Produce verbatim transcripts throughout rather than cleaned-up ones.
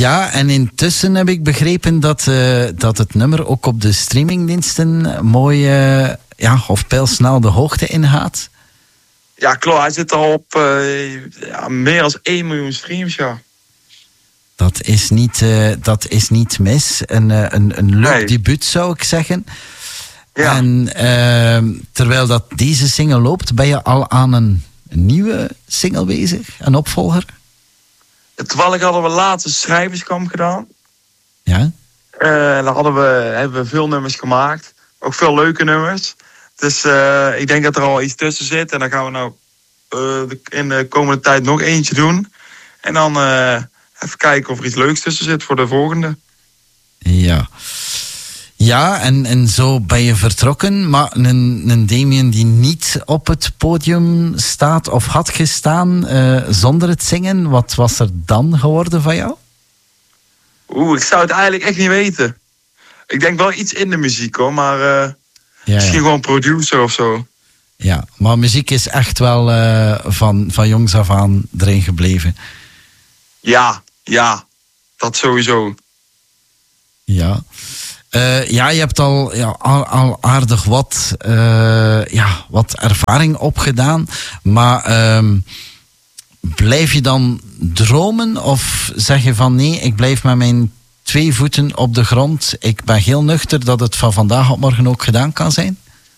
Ja, en intussen heb ik begrepen dat, uh, dat het nummer ook op de streamingdiensten mooi, uh, ja, of pijlsnel de hoogte ingaat. Ja, klopt. Hij zit al op uh, ja, meer dan één miljoen streams, ja. Dat is niet, uh, dat is niet mis. Een, uh, een, een leuk nee. debuut, zou ik zeggen. Ja. En uh, terwijl dat deze single loopt, ben je al aan een nieuwe single bezig? Een opvolger? Toevallig hadden we laatst een schrijverskamp gedaan. Ja? Uh, daar hadden we, hebben we veel nummers gemaakt. Ook veel leuke nummers. Dus uh, ik denk dat er al iets tussen zit. En dan gaan we nou uh, in de komende tijd nog eentje doen. En dan uh, even kijken of er iets leuks tussen zit voor de volgende. Ja. Ja, en, en zo ben je vertrokken. Maar een, een Damien die niet op het podium staat of had gestaan uh, zonder het zingen, wat was er dan geworden van jou? Oeh, ik zou het eigenlijk echt niet weten. Ik denk wel iets in de muziek hoor, maar uh, ja, misschien ja. gewoon producer of zo. Ja, maar muziek is echt wel uh, van, van jongs af aan erin gebleven. Ja, ja, dat sowieso. Ja. Uh, ja, je hebt al, ja, al, al aardig wat, uh, ja, wat ervaring opgedaan. Maar uh, blijf je dan dromen? Of zeg je van nee, ik blijf met mijn twee voeten op de grond. Ik ben heel nuchter dat het van vandaag op morgen ook gedaan kan zijn?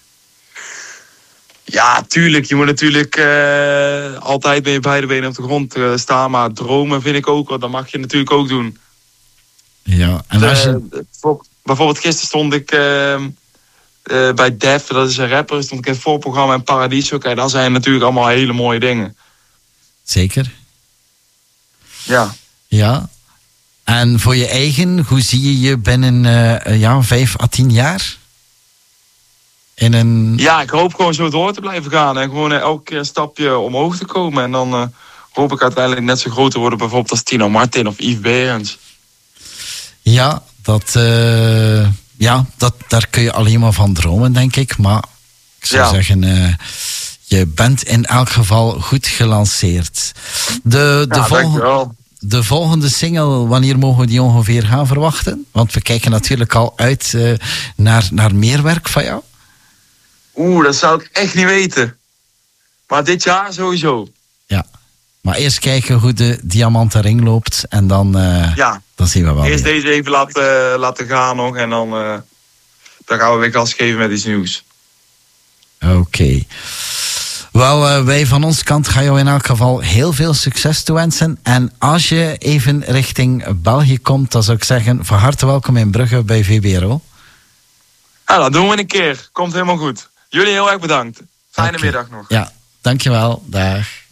Ja, tuurlijk. Je moet natuurlijk uh, altijd met je beide benen op de grond uh, staan. Maar dromen vind ik ook wel. Dat mag je natuurlijk ook doen. Ja, en als je... Uh, Bijvoorbeeld gisteren stond ik uh, uh, bij Def, dat is een rapper, stond ik in het voorprogramma in Paradiso. Kijk, dat zijn natuurlijk allemaal hele mooie dingen. Zeker. Ja. Ja. En voor je eigen, hoe zie je je binnen uh, ja, vijf à tien jaar? In een... Ja, ik hoop gewoon zo door te blijven gaan en gewoon uh, elke keer een stapje omhoog te komen. En dan uh, hoop ik uiteindelijk net zo groot te worden, bijvoorbeeld als Tino Martin of Yves Berends. Ja, dat, uh, ja dat, daar kun je alleen maar van dromen, denk ik. Maar ik zou ja. zeggen, uh, je bent in elk geval goed gelanceerd. De, de, ja, volg- de volgende single, wanneer mogen we die ongeveer gaan verwachten? Want we kijken natuurlijk al uit uh, naar, naar meer werk van jou. Oeh, dat zou ik echt niet weten. Maar dit jaar sowieso. Ja, maar eerst kijken hoe de diamanten ring loopt en dan... Uh, ja. Dan zien we wel. Eerst weer. deze even laten, laten gaan nog en dan, uh, dan gaan we weer gas geven met iets nieuws. Oké. Okay. Wel, uh, wij van onze kant gaan jou in elk geval heel veel succes toewensen. En als je even richting België komt, dan zou ik zeggen, van harte welkom in Brugge bij V B R O. Ja, dat doen we een keer. Komt helemaal goed. Jullie heel erg bedankt. Fijne okay. middag nog. Ja, dankjewel. Dag.